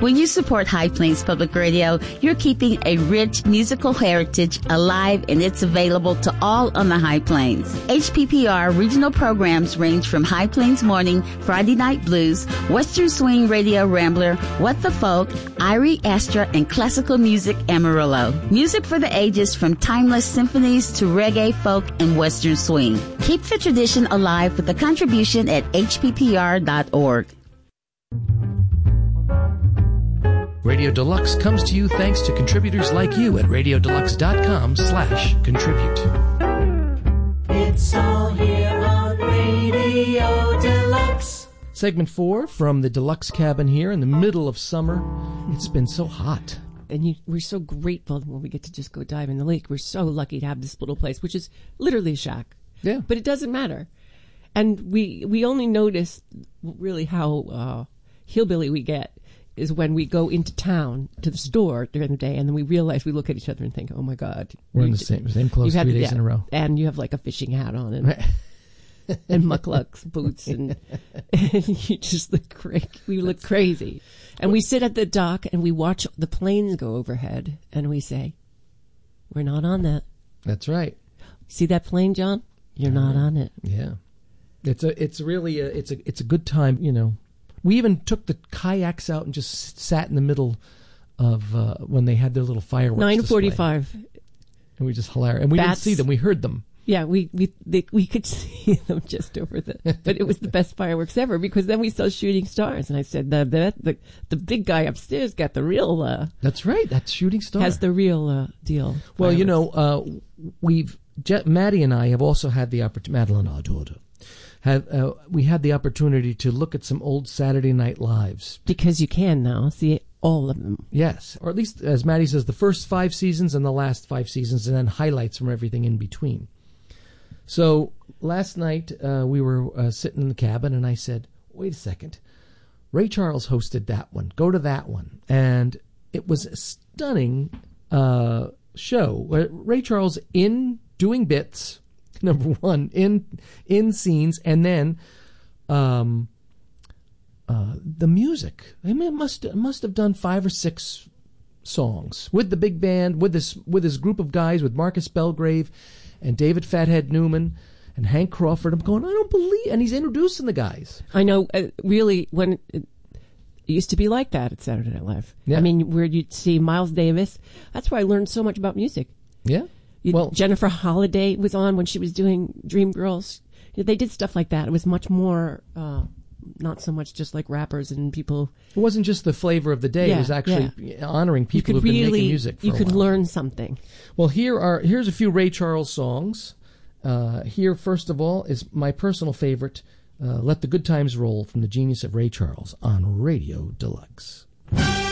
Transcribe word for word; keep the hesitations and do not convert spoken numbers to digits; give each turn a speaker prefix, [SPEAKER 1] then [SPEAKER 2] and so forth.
[SPEAKER 1] When you support High Plains Public Radio, you're keeping a rich musical heritage alive, and it's available to all on the High Plains. H P P R regional programs range from High Plains Morning, Friday Night Blues, Western Swing Radio Rambler, What the Folk, Irie Astra, and classical music Amarillo. Music for the ages from timeless symphonies to reggae, folk, and Western Swing. Keep the tradition alive with a contribution at h p p r dot org.
[SPEAKER 2] Radio Deluxe comes to you thanks to contributors like you at radio deluxe dot com slash contribute.
[SPEAKER 3] It's all here on Radio Deluxe.
[SPEAKER 2] Segment four from the Deluxe cabin here in the middle of summer. It's been so hot.
[SPEAKER 4] And you, we're so grateful when we get to just go dive in the lake. We're so lucky to have this little place, which is literally a shack.
[SPEAKER 2] Yeah.
[SPEAKER 4] But it doesn't matter. And we we only notice really how uh, hillbilly we get is when we go into town to the store during the day, and then we realize, we look at each other and think, oh my God.
[SPEAKER 2] We're in the same same clothes three days
[SPEAKER 4] yeah,
[SPEAKER 2] in a row.
[SPEAKER 4] And you have like a fishing hat on and and mucklucks boots, and, and you just look crazy. We look crazy. And we sit at the dock and we watch the planes go overhead, and we say, we're not on that.
[SPEAKER 2] That's right.
[SPEAKER 4] See that plane, John? You're
[SPEAKER 2] uh,
[SPEAKER 4] not on it.
[SPEAKER 2] Yeah. It's a it's really a, it's a it's a good time, you know. We even took the kayaks out and just sat in the middle of uh, when they had their little fireworks.
[SPEAKER 4] nine forty-five.
[SPEAKER 2] And we just hilarious. And we
[SPEAKER 4] That's,
[SPEAKER 2] didn't see them. We heard them.
[SPEAKER 4] Yeah, we we they, we could see them just over the. But it was the best fireworks ever, because then we saw shooting stars, and I said the the the, the big guy upstairs got the real. Uh,
[SPEAKER 2] That's right. That's shooting star.
[SPEAKER 4] Has the real uh, deal.
[SPEAKER 2] Well,
[SPEAKER 4] fireworks.
[SPEAKER 2] you know, uh, we've Je- Maddie and I have also had the opportunity. Madeline, our daughter. Have, uh, we had the opportunity to look at some old Saturday Night Lives.
[SPEAKER 4] Because you can now see all of them.
[SPEAKER 2] Yes, or at least, as Maddie says, the first five seasons and the last five seasons, and then highlights from everything in between. So last night uh, we were uh, sitting in the cabin, and I said, wait a second. Ray Charles hosted that one. Go to that one. And it was a stunning uh, show. Ray Charles in doing bits, number one, in in scenes, and then um, uh, the music. I mean, it must it must have done five or six songs with the big band, with this with his group of guys, with Marcus Belgrave and David Fathead Newman and Hank Crawford. I'm going, I don't believe, and he's introducing the guys.
[SPEAKER 4] I know, uh, really, when it, it used to be like that at Saturday Night Live.
[SPEAKER 2] Yeah.
[SPEAKER 4] I mean, where you'd see Miles Davis. That's where I learned so much about music.
[SPEAKER 2] Yeah.
[SPEAKER 4] You,
[SPEAKER 2] Well,
[SPEAKER 4] Jennifer Holliday was on when she was doing Dreamgirls. They did stuff like that. It was much more, uh, not so much just like rappers and people.
[SPEAKER 2] it wasn't just the flavor of the day.
[SPEAKER 4] Yeah,
[SPEAKER 2] it was actually honoring
[SPEAKER 4] You
[SPEAKER 2] people
[SPEAKER 4] could
[SPEAKER 2] who've been
[SPEAKER 4] really,
[SPEAKER 2] making music for
[SPEAKER 4] you
[SPEAKER 2] a
[SPEAKER 4] could
[SPEAKER 2] while.
[SPEAKER 4] learn something.
[SPEAKER 2] Well, here are here's a few Ray Charles songs. Uh, here, first of all, is my personal favorite, uh, Let the Good Times Roll, from the genius of Ray Charles on Radio Deluxe.